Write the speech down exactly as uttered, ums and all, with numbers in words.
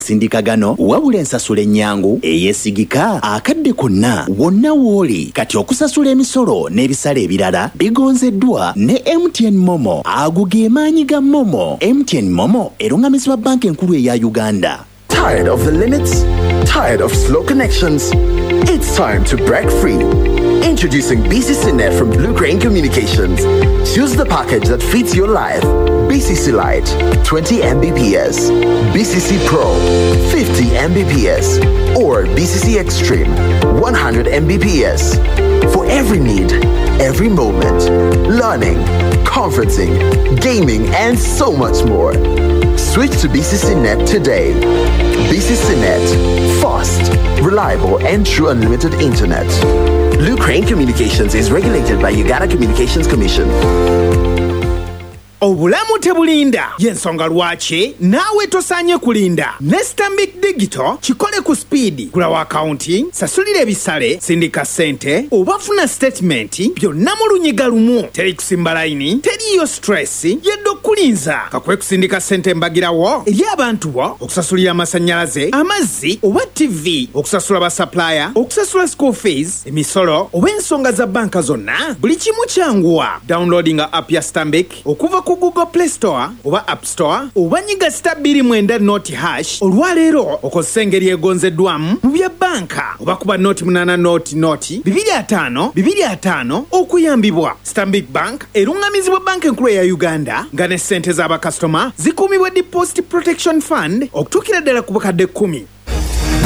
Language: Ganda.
sindika gano wabula ensasula ennyangu eyeesigika akadde konna wonna w'oli. Kati okusasula emisolo n'ebisale ebirala bigonzeddwa ne M T N Momo. Ago ge maanyi ga Momo. M T N Momo erungamizibwa banka enkulu eya Uganda. Tired of the limits? Tired of slow connections? It's time to break free. Introducing B C C Net from Blue Crane Communications. Choose the package that fits your life. B C C Lite, twenty megabits per second. B C C Pro, fifty megabits per second. Or B C C Extreme, one hundred megabits per second. For every need, every moment. Learning, conferencing, gaming, and so much more. Switch to B C C Net today. B C C Net, fast, reliable, and true unlimited internet. Blue Crane Communications is regulated by Uganda Communications Commission. Obulamu tebulinda yensonga lwaki naawe tosaanye kulinda. Ne Stanbic Digital kikole ku speed. Gulawo accounting, sasulira ebisale, sindika ssente, obafuna statement, byonna mu lunyiga lumu. Teri kusimba layini, teriyo stress, yedde okulinza. Kakwe kusindika ssente mbagirawo eri abantu bo, okusasulira amasannyalaze, amazzi oba T V, okusasula ba supplier, okusasula school fees, emisolo oba ensonga za banka zonna. Buli kimu kyanguwa. Downloading app ya Stanbic okuva ku Google Play Store oba App Store oba nyiga star bbiri mwenda noti hash. Olwaleero okozesa engeri egonzeddwamu mu bya banka oba kuba noti munana noti noti bibiri ataano bibiri ataano okuyambibwa. Stanbic Bank erungamizibwa banka enkulu ya Uganda nga ne ssente z'abakasitoma zikuumibwa Deposit Protection Fund okutuukira ddala ku bukadde kkumi.